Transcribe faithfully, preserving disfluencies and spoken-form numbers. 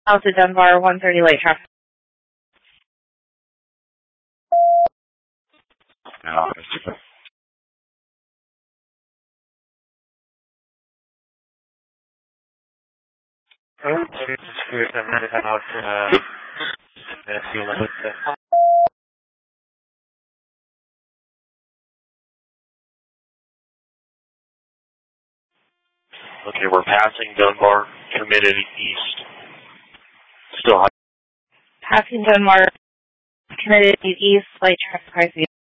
Out to Dunbar, one thirty light traffic. No, okay, we're passing Dunbar, committed east. Still high. Passing Dunbar, committed east, light traffic,